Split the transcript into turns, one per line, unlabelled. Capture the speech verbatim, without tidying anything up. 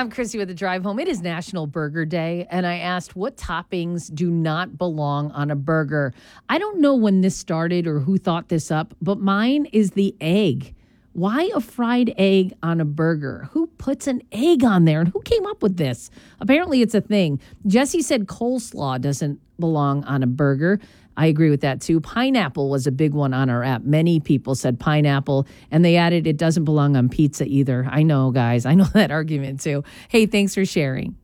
I'm Chrissy with the Drive Home. It is National Burger Day, and I asked what toppings do not belong on a burger. I don't know when this started or who thought this up, but mine is the egg. Why a fried egg on a burger? Who puts an egg on there, and who came up with this? Apparently, it's a thing. Jesse said coleslaw doesn't belong on a burger. I agree with that, too. Pineapple was a big one on our app. Many people said pineapple, and they added it doesn't belong on pizza either. I know, guys. I know that argument, too. Hey, thanks for sharing.